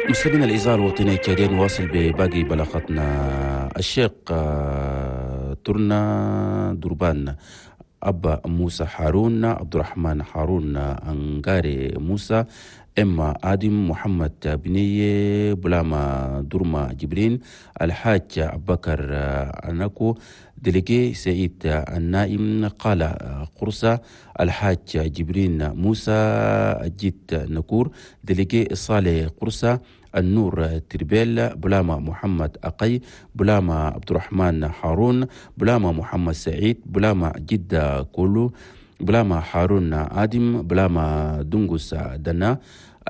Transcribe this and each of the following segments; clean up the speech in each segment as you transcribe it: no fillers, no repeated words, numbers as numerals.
مستمعينا الإذاعة الوطنية الكندية نواصل بباقي بلاغتنا. الشيخ ترنا دربان أبا موسى هارون عبد الرحمن هارون أنغاري موسى إما آدم محمد بنية بلاما درما جبرين الحاج أبو بكر أناكو دليجي سيد النائم قال قرصة الحاج جبرين موسى جيت نكور دليجي صالح قرصة النور تربيل بلاما محمد أقي بلاما عبد الرحمن هارون بلاما محمد سعيد بلاما جدة كولو بلاما هارون آدم بلاما دنغوس دنا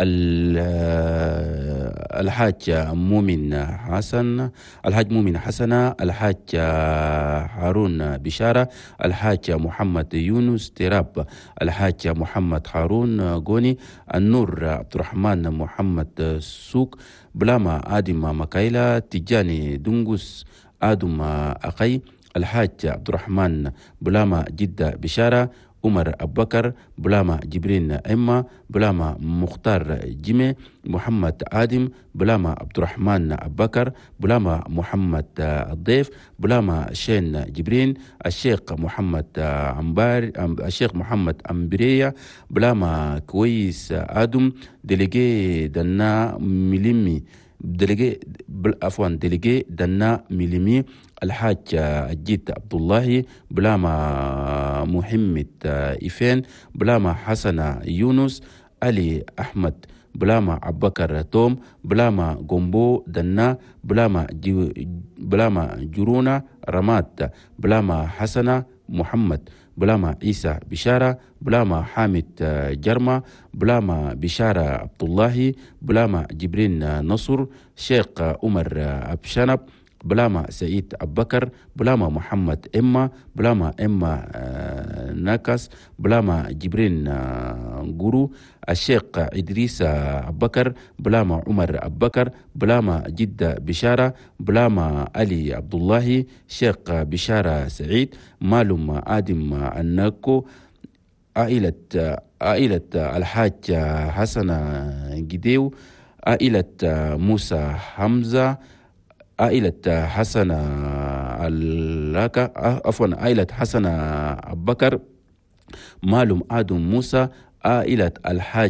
الحاج مؤمن حسن الحاج مؤمن حسنة الحاج هارون بشارة الحاج محمد يونس تراب الحاج محمد هارون غوني النور عبد الرحمن محمد سوق بلاما آدم مكايلا تجاني دنغوس آدم أخي الحاج عبد الرحمن بلاما جدة بشارة عمر أبو بكر بلاما جبرين إما بلاما مختار جيمي محمد آدم بلاما عبد الرحمن أبو بكر بلاما محمد الضيف بلاما شين جبرين الشيخ محمد الشيخ محمد أمبريا بلاما كويس آدم دليجي دنا مليمي دليجي دنا مليمي الحاج الجيد عبد الله بلاما محمد إفين بلاما حسن يونس علي أحمد بلاما عبد بكر توم بلاما قنبو دنا بلاما جرونا رمات بلاما حسن محمد بلاما عيسى بشارة بلاما حامد جرمة بلاما بشارة عبد الله بلاما جبرين نصر شيخ عمر أبشنب بلاما سعيد أبو بكر بلاما محمد بلاما ناكس بلاما جبرين غورو الشيخ إدريس أبو بكر بلاما عمر أبو بكر بلاما جدة بشارة بلاما علي عبد الله شيخ بشارة سعيد مالوم آدم الناكو عائلة الحاج حسن جديو عائلة موسى حمزة عائلة حسن عائلة حسن أبو بكر مالوم آدم موسى عائلة الحاج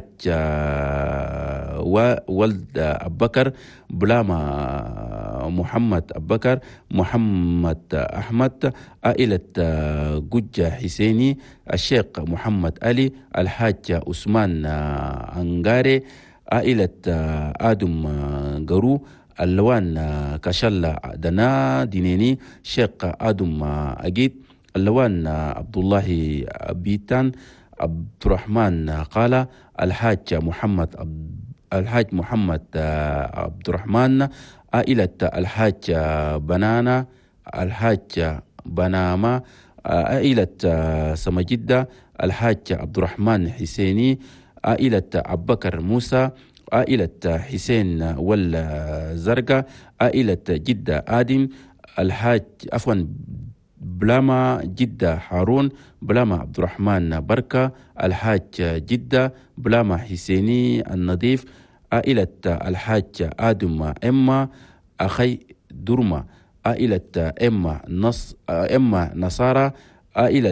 ولد أبو بكر بلاما محمد أبو بكر محمد أحمد عائلة جوجة حسيني الشيخ محمد علي الحاج عثمان أنغاري عائلة آدم غرو اللوان كشلا دنا دينيني شيخ آدم أجيد اللوان عبد الله بيتان عبد الرحمن قال الحاج محمد عبد الرحمن عائلة الحاج بنانا الحاج بناما عائلة سمجدة الحاج عبد الرحمن حسيني عائلة أبو بكر موسى عائلة حسين والزرقاء عائلة جدة آدم الحاج بلاما جدة هارون بلاما عبد الرحمن بركة الحاج جدة بلاما حسيني النظيف عائلة الحاج آدم أخي درما عائلة إما نصارى عائلة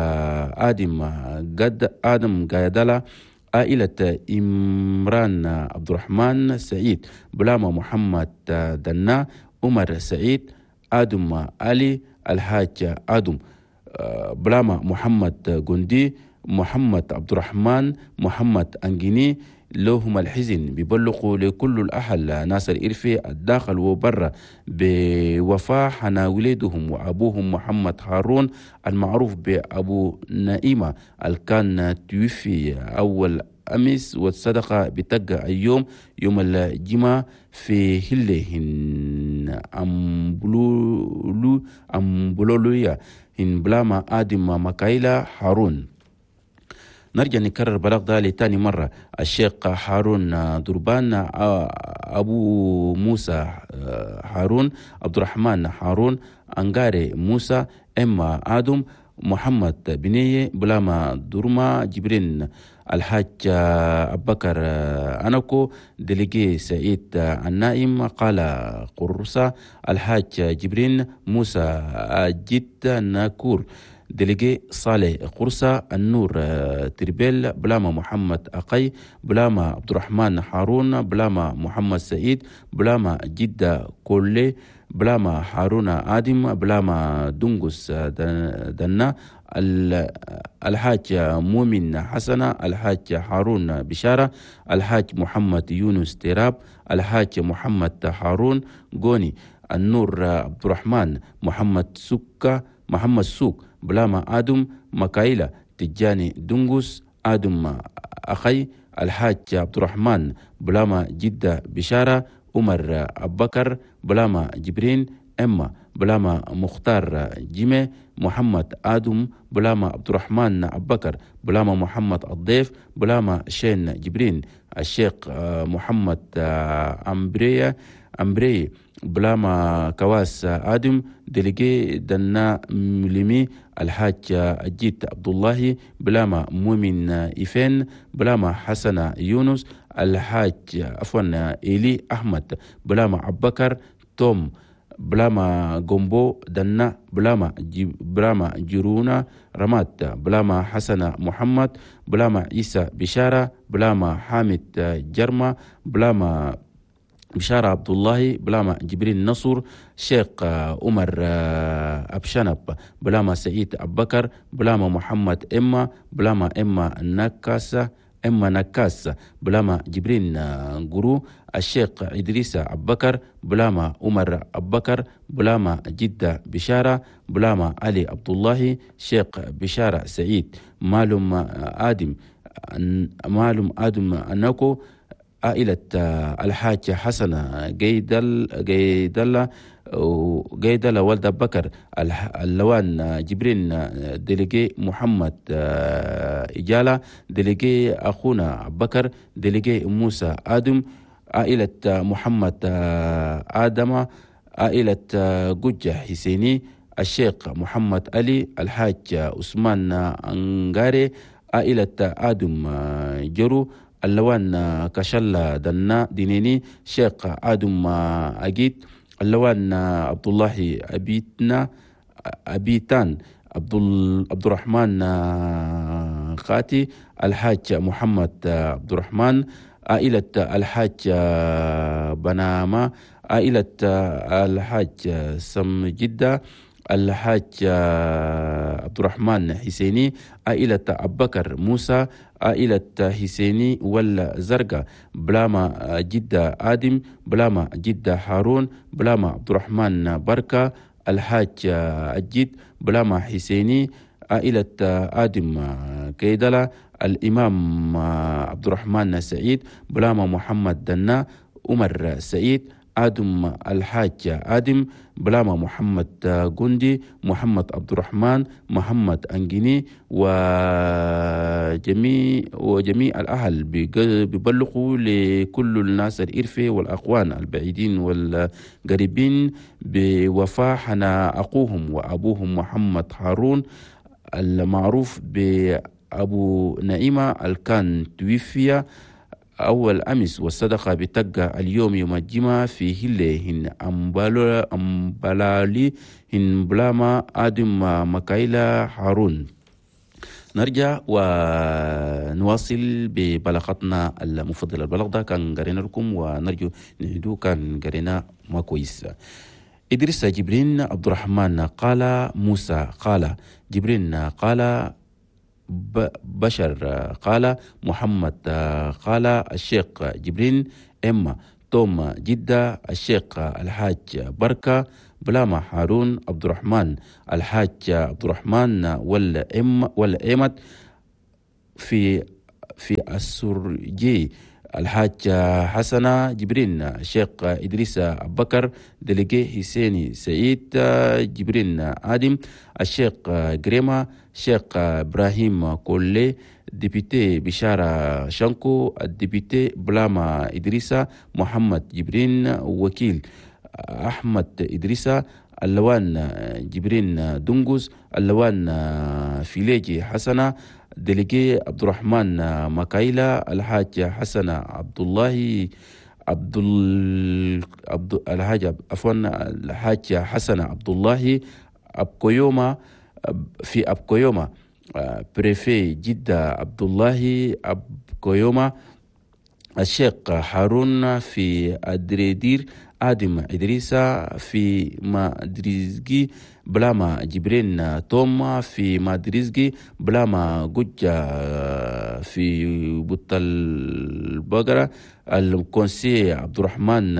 آدم قيدلة عائلة إمران عبد الرحمن سعيد بلاما محمد دنا عمر سعيد آدم علي الحاج آدم بلاما محمد جندي محمد عبد الرحمن محمد أنجيني لهم الحزن بيبلغوا لكل الأهل ناس الإرفي الداخل وبرا بوفاة حنا ولادهم وأبوهم محمد هارون المعروف بأبو نائمة الكان توفي أول أمس والصدقة بتقى اليوم يوم الجمعة في هلهن أمبلولويا هن بلاما آدم مكايلا هارون. نرجع نكرر بلاغ ده لتاني مرة. الشيخ هارون دربان أبو موسى هارون عبد الرحمن هارون أنغاري موسى إما آدم محمد بنية بلاما درما جبرين الحاج أبو بكر أنكو ديليجي سعيد النائم قال قرصة الحاج جبرين موسى جد ناكور ديليجي صالح قرصة النور تربيل بلاما محمد أقي بلاما عبد الرحمن هارون بلاما محمد سعيد بلاما جدة كولي بلاما هارون آدم بلاما دنجس دنا الحاج مؤمن حسن الحاج هارون بشارة الحاج محمد يونس تراب الحاج محمد هارون غوني النور عبد الرحمن محمد سوك بلاما آدم مكايلة تجاني دنجس آدم أخي الحاج عبد الرحمن بلاما جدة بشارة عمر أبو بكر بلاما جبرين أما بلاما مختار جيمي محمد آدم بلاما عبد الرحمن أبو بكر بلاما محمد الضيف بلاما شين جبرين الشيخ محمد أمبري بلاما كواس آدم ديليجي دنا ملمي الحاج أجيت عبد الله بلاما مؤمن إيفين بلاما حسن يونس الحاج إيلي أحمد بلاما عبد بكر توم بلاما جومبو دنا بلاما جرونا رمات بلاما حسن محمد بلاما عيسى بشارة بلاما حامد جرمة بلاما بشارة عبد الله بلاما جبريل نصر شيخ عمر أبشنب بلاما سعيد أبو بكر بلاما محمد بلاما نكاس بلاما جبرين جرو الشيخ إدريس أبو بكر بلاما عمر أبو بكر بلاما جدة بشارة بلاما علي عبد الله شيخ بشارة سعيد معلوم آدم أنكو عائلة الحاج حسن جيدل ولد بكر اللوان جبرين ديليجي محمد إجالة ديليجي أخونا بكر ديليجي موسى آدم عائلة محمد آدم عائلة جوجة حسيني الشيخ محمد علي الحاج عثمان أنغاري عائلة آدم جرو اللوان كشلا دنا دينيني شيخ آدم أجيد اللوان عبد الله أبيتان عبد الرحمن خاتي الحاج محمد عبد الرحمن عائلة الحاج بناما عائلة الحاج سم جدة الحاج عبد الرحمن حسيني عائلة أبو بكر موسى عائلة حسيني والزرقاء بلاما جدة آدم بلاما جدة هارون بلاما عبد الرحمن بركة الحاج أجيد بلاما حسيني عائلة آدم كيدلا الإمام عبد الرحمن سعيد بلاما محمد دنا عمر سعيد آدم الحاج آدم بلاما محمد جندي محمد عبد الرحمن محمد أنجيني وجميع الأهل بيبلغوا لكل الناس الإرفة والأقوان البعيدين والقريبين بوفاة أخوهم وأبوهم محمد هارون المعروف بأبو نعيمة الكان توفي أول أمس والصدقة بتقى اليوم يوم الجمعة في هن أمبالالي هن بلاما آدم مكايلا هارون. نرجع ونواصل ببلاغتنا المفضلة. البلاغ ده كان قرينا لكم ونرجو نهدو كان قرينا ما كويس. إدريس جبرين عبد الرحمن قال موسى قال جبرين قال بشر قال محمد قال الشيخ جبرين توم جدة الشيخ الحاج بركة بلاما هارون عبد الرحمن الحاج عبد الرحمن والأمت في السرجي الحاج حسن جبرين الشيخ إدريس أبو بكر ديليجي حسيني سعيد جبرين آدم الشيخ جريما الشيخ إبراهيم كولي ديبيتي بشارة شانكو الديبيتي بلاما إدريسا محمد جبرين وكيل أحمد إدريسا اللوان جبرين دنجوز، اللوان فيليجي حسنة، ديليجي عبد الرحمن مكايلا، الحاج حسن عبد الله الحاج حسن عبد الله أبكويوما في أبكويوما، بريفي جدة عبد الله أبكويوما، الشيخ هارون في أدريدير، آدم إدريسا في مادريزجي بلاما جبرين توما في مادريزجي بلاما جوجا في بطل البقرة، الكونسي عبد الرحمن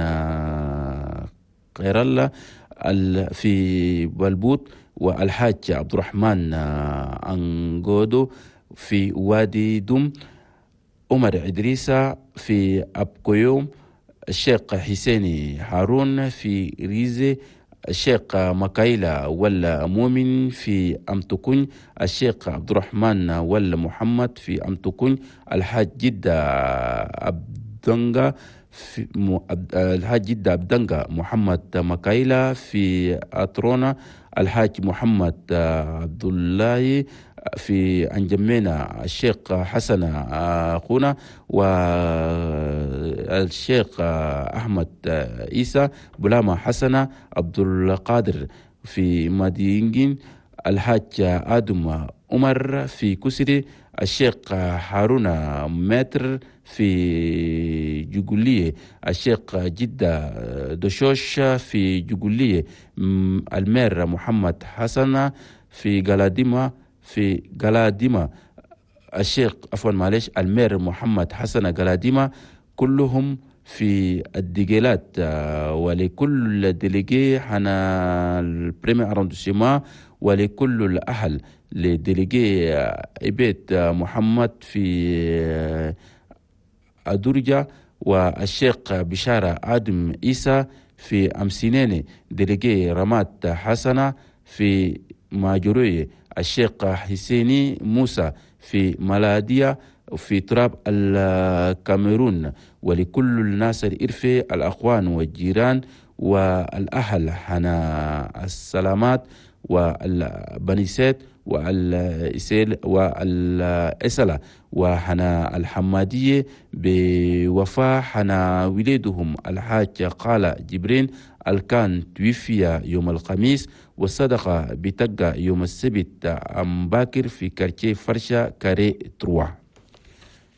خير في بلبوت، والحاج عبد الرحمن أنغودو في وادي دم، عمر إدريسا في أبكويوم، الشيخ حسيني هارون في ريزي، الشيخ مكايلا ولا مؤمن في أمتكن، الشيخ عبد الرحمن ولا محمد في أمتكن، الحاج جدة عبدنجا الحاج جدة عبدنجا محمد مكايلا في أترونا، الحاج محمد عبد الله في أنجمينا، الشيخ حسن أخونا، والشيخ أحمد عيسى بلاما حسن عبد القادر في مدينجين، الحاج آدم عمر في كسري، الشيخ هارون متر في جوجولية، الشيخ جدة دشوش في جوجولية، المير محمد حسن في جلاديما الشيخ المير محمد حسن جلاديما، كلهم في الديجيلات. ولكل ديليجي حنا البريمير أروندوسيما، ولكل الأهل لديليجي إبيت محمد في أدورجا، والشيخ بشارة آدم إيسا في أمسينيني، ديليجي رمات حسنة في ماجروي، الشيخ حسيني موسى في ملادية في تراب الكاميرون، ولكل الناس الإرفي الأخوان والجيران والأهل حنا السلامات والبنيسات والإسيل والإسلة وحنا الحمادية بوفاء حنا وليدهم الحاج قال جبرين الكان توفي يوم الخميس، والصدقة بتقى يوم السبت باكر في كارتيه فرشة كاري 3.